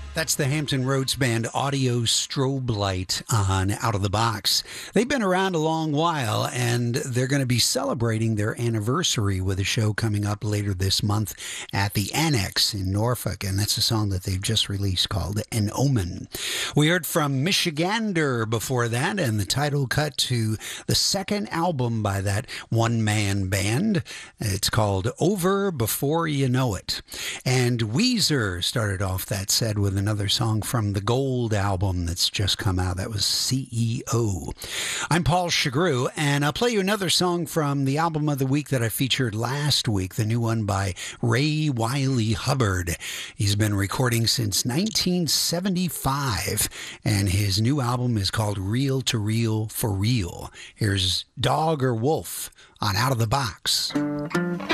That's the Hampton Roads Band Audio Strobe Light on Out of the Box. They've been around a long while, and they're going to be celebrating their anniversary with a show coming up later this month at the Annex in Norfolk, and that's a song that they've just released called An Omen. We heard from Michigander before that, and the title cut to the second album by that one-man band. It's called Over Before You Know It. And Weezer started off that set with another song from the Gold album that's just come out. That was CEO. I'm Paul Chagru, and I'll play you another song from the album of the week that I featured last week, the new one by Ray Wiley Hubbard. He's been recording since 1975, and his new album is called Reel to Reel for Real. Here's Dog or Wolf on Out of the Box.